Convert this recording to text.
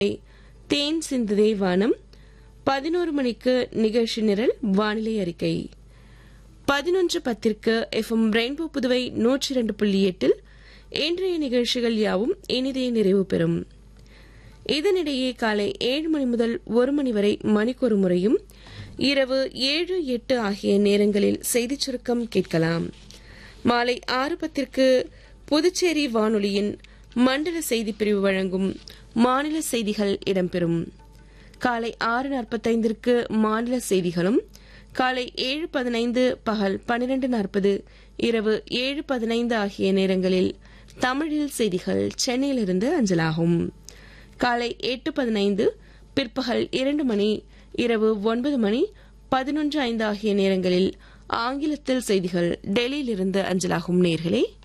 தேன் சிந்துதே வானம். 11 மணிக்கு நிகழ்ச்சி நிரல் வானிலை அறிக்கை. 11:10 FM ரெயின்போ புதுவை 102.8 இன்றைய நிகழ்ச்சிகள் யாவும் இனிதே நிறைவு பெறும். இதனிடையே காலை 7 மணி முதல் 1 மணி வரை மணிக்கொரு முறையும், இரவு 7, 8 ஆகிய நேரங்களில் செய்திச் சுருக்கம் கேட்கலாம். மாலை 6:10 புதுச்சேரி வானொலியின் மண்டல செய்திப் பிரிவு வழங்கும் மாநில செய்திகள் இடம்பெறும். காலை 6:45 மாநில செய்திகளும், காலை 7:15, பகல் 12:40, இரவு 7:15 ஆகிய நேரங்களில் தமிழில் செய்திகள் சென்னையிலிருந்து அஞ்சலாகும். காலை 8:15, பிற்பகல் 2 மணி, இரவு 9 மணி 11:05 ஆகிய நேரங்களில் ஆங்கிலத்தில் செய்திகள் டெல்லியிலிருந்து அஞ்சலாகும். நேயர்களே,